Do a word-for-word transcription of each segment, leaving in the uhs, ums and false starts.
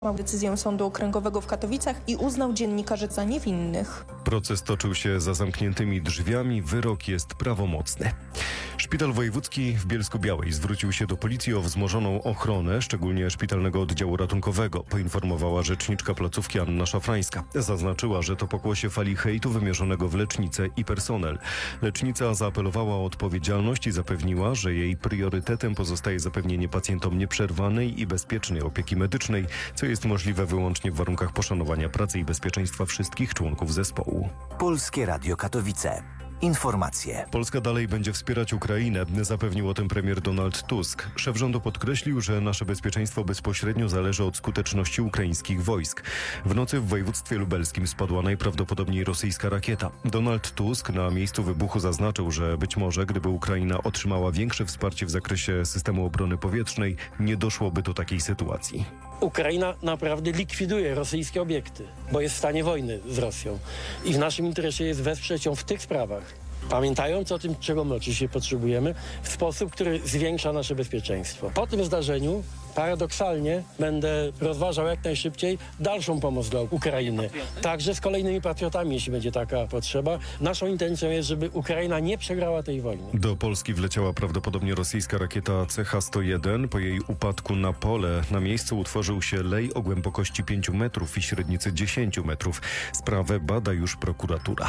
decyzję Sądu Okręgowego w Katowicach i uznał dziennikarzy za niewinnych. Proces toczył się za zamkniętymi drzwiami, wyrok jest prawomocny. Szpital Wojewódzki w Bielsku-Białej zwrócił się do policji o wzmożoną ochronę, szczególnie szpitalnego oddziału ratunkowego, poinformowała rzeczniczka placówki Anna Szafrańska. Zaznaczyła, że to pokłosie fali hejtu wymierzonego w lecznicę i personel. Lecznica zaapelowała o odpowiedzialność i zapewniła, że jej priorytetem pozostaje zapewnienie pacjentom nieprzerwanej i bezpiecznej opieki medycznej, co jest możliwe wyłącznie w warunkach poszanowania pracy i bezpieczeństwa wszystkich członków zespołu. Polskie Radio Katowice. Informacje. Polska dalej będzie wspierać Ukrainę, zapewnił o tym premier Donald Tusk. Szef rządu podkreślił, że nasze bezpieczeństwo bezpośrednio zależy od skuteczności ukraińskich wojsk. W nocy w województwie lubelskim spadła najprawdopodobniej rosyjska rakieta. Donald Tusk na miejscu wybuchu zaznaczył, że być może gdyby Ukraina otrzymała większe wsparcie w zakresie systemu obrony powietrznej, nie doszłoby do takiej sytuacji. Ukraina naprawdę likwiduje rosyjskie obiekty, bo jest w stanie wojny z Rosją. I w naszym interesie jest wesprzeć ją w tych sprawach, pamiętając o tym, czego my oczywiście potrzebujemy, w sposób, który zwiększa nasze bezpieczeństwo. Po tym zdarzeniu paradoksalnie będę rozważał jak najszybciej dalszą pomoc dla Ukrainy. Także z kolejnymi patriotami, jeśli będzie taka potrzeba. Naszą intencją jest, żeby Ukraina nie przegrała tej wojny. Do Polski wleciała prawdopodobnie rosyjska rakieta C H sto jeden. Po jej upadku na pole na miejscu utworzył się lej o głębokości pięciu metrów i średnicy dziesięciu metrów. Sprawę bada już prokuratura.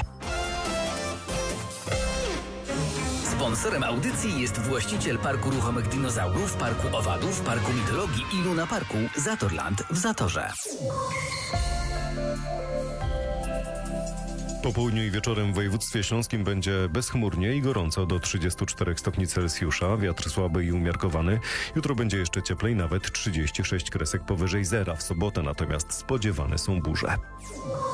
Sponsorem audycji jest właściciel Parku Ruchomych Dinozaurów, Parku Owadów, Parku Mitologii i Luna Parku Zatorland w Zatorze. Po południu i wieczorem w województwie śląskim będzie bezchmurnie i gorąco do trzydziestu czterech stopni Celsjusza. Wiatr słaby i umiarkowany. Jutro będzie jeszcze cieplej, nawet trzydzieści sześć kresek powyżej zera. W sobotę natomiast spodziewane są burze.